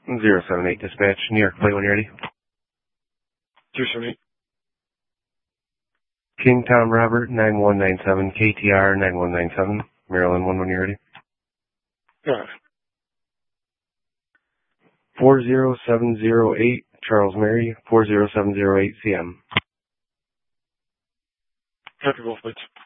078 dispatch, New York plate when you're ready. 278. King Tom Robert 9197, KTR 9197, Maryland 1 when you're ready. Alright. 40708, Charles Mary 40708 CM. Copy both plates.